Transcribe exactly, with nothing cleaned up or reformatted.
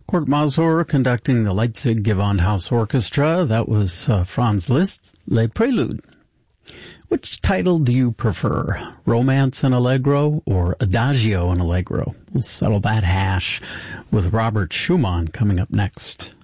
Kurt Masur conducting the Leipzig Gewandhaus Orchestra. That was uh, Franz Liszt's Les Préludes. Which title do you prefer? Romance and Allegro or Adagio and Allegro? We'll settle that hash with Robert Schumann coming up next.